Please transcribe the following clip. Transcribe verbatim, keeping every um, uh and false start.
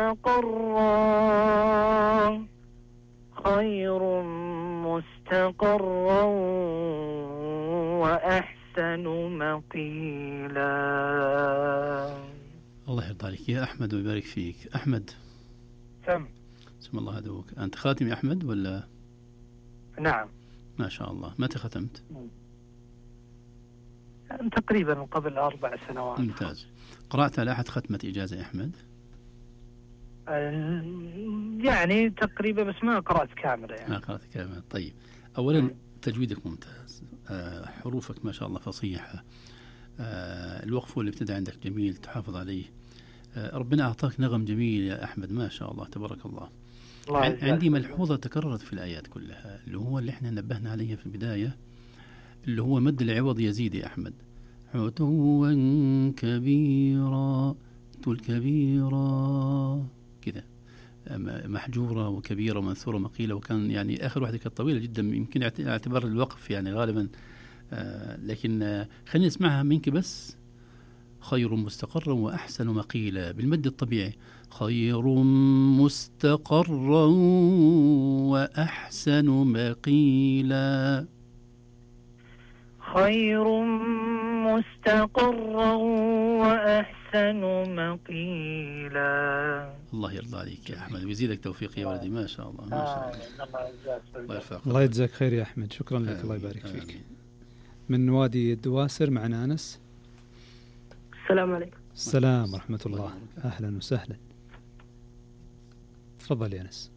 مستقرا خير مستقرا وأحسن مقيلا. الله يرضى عليك يا أحمد ويبارك فيك. أحمد سم سم الله هدوك. أنت خاتم يا أحمد ولا؟ نعم. ما شاء الله. متى ختمت؟ تقريبا قبل أربع سنوات. ممتاز. قرأت على أحد ختمة إجازة يا أحمد؟ يعني تقريبا بس ما قرأت كاملة يعني. ما قرأت كاملة. طيب أولا تجويدك ممتاز، آه حروفك ما شاء الله فصيحة، آه الوقف والابتداء عندك جميل تحافظ عليه، آه ربنا أعطاك نغم جميل يا أحمد ما شاء الله تبارك الله. الله عندي ملحوظة تكررت في الآيات كلها اللي هو اللي احنا نبهنا عليها في البداية اللي هو مد العوض يزيد يا أحمد. عتوا كبيرا تقول كبيرا كده، محجورة وكبيرة ومنثورة مقيلة، وكان يعني آخر واحدة كانت طويلة جدا يمكن اعتبار الوقف يعني غالبا، آه لكن آه خلينا نسمعها منك بس. خير مستقرا وأحسن مقيلا بالمد الطبيعي. خير مستقرا وأحسن مقيلا. خير مستقرا وأحسن مقيلا. الله يرضى عليك يا أحمد ويزيدك توفيق يا ولدي ما شاء الله ما شاء الله. الله يرفعك. الله يجزاك خير يا أحمد. شكرا لك. الله يبارك فيك. من وادي الدواسر معنا أنس. السلام عليكم. السلام ورحمة الله. أهلا وسهلا. تفضل يا أنس.